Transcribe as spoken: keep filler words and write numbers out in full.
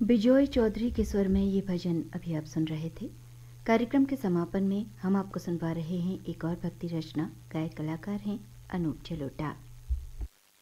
बिजोय चौधरी के स्वर में ये भजन अभी आप सुन रहे थे। कार्यक्रम के समापन में हम आपको सुनवा रहे हैं एक और भक्ति रचना। गायक कलाकार हैं अनूप जलोटा।